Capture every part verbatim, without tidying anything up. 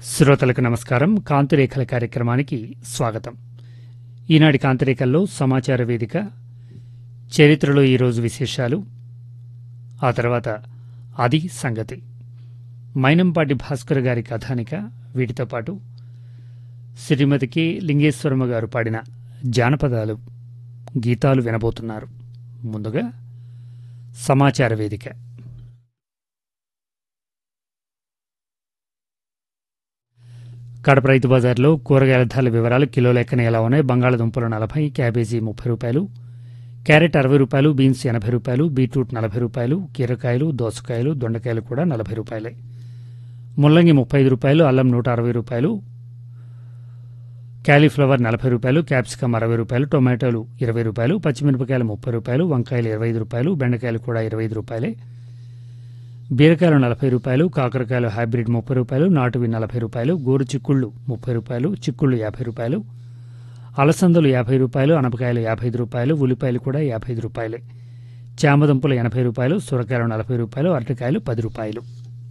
శ్రోతలకు నమస్కారం. కాంతిరేఖల కార్యక్రమానికి స్వాగతం. ఈనాటి కాంతిరేఖల్లో సమాచార వేదిక, చరిత్రలో ఈరోజు విశేషాలు, ఆ తర్వాత అది సంగతి, మైనంపాటి భాస్కర్ గారి కథానిక, వీటితో పాటు శ్రీమతి కె లింగేశ్వరమ్మ గారు పాడిన జానపదాలు గీతాలు వినబోతున్నారు. ముందుగా సమాచార వేదిక. కడప రైతు బజార్లో కూరగాయల ధరల వివరాలు కిలో లెక్కన ఎలా ఉన్నాయి? బంగాళదుంపలు నలభై, క్యాబేజీ ముప్పై రూపాయలు, క్యారెట్ అరవై రూపాయలు, బీన్స్ ఎనభై రూపాయలు, బీట్రూట్ నలభై రూపాయలు, కీరకాయలు, దోసకాయలు, దొండకాయలు కూడా నలభై రూపాయలే. ముల్లంగి ముప్పై ఐదు రూపాయలు, అల్లం నూట అరవై రూపాయలు, క్యాలీఫ్లవర్ నలభై రూపాయలు, క్యాప్సికమ్ అరవై రూపాయలు, టొమాటోలు ఇరవై రూపాయలు, పచ్చిమిరపకాయలు ముప్పై రూపాయలు, వంకాయలు ఇరవై ఐదు రూపాయలు, బెండకాయలు కూడా ఇరవై ఐదు రూపాయలే, బీరకాయలు నలభై రూపాయలు, కాకరకాయలు హైబ్రిడ్ ముప్పై రూపాయలు, నాటువి నలభై రూపాయలు, గోరు చిక్కుళ్ళు ముప్పై రూపాయలు, చిక్కుళ్ళు యాభై రూపాయలు, అలసందలు యాభై రూపాయలు, అనపకాయలు యాభై ఐదు రూపాయలు, ఉల్లిపాయలు కూడా యాభై ఐదు రూపాయలే, చామదుంపలు ఎనభై రూపాయలు, సొరకాయలు నలభై రూపాయలు, అరటికాయలు పది రూపాయలు.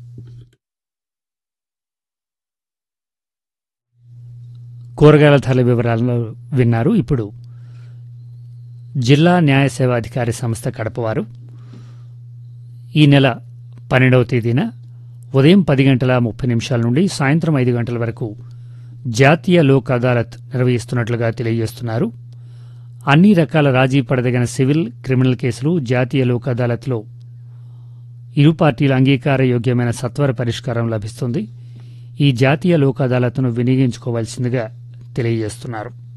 కూరగాయల ధరల వివరాలను విన్నారు. ఇప్పుడు జిల్లా న్యాయ సేవాధికారి సంస్థ కడప వారు ఈ నెల పన్నెండవ తేదీన ఉదయం పది గంటల ముప్పై నిమిషాల నుండి సాయంత్రం ఐదు గంటల వరకు జాతీయ లోక్ అదాలత్ నిర్వహిస్తున్నట్లుగా తెలియజేస్తున్నారు. అన్ని రకాల రాజీ పడదగిన సివిల్, క్రిమినల్ కేసులు జాతీయ లోక్ అదాలత్లో ఇరు పార్టీల అంగీకార యోగ్యమైన సత్వర పరిష్కారం లభిస్తుంది. ఈ జాతీయ లోక్ అదాలత్ను వినియోగించుకోవాల్సిందిగా తెలియజేస్తున్నారు.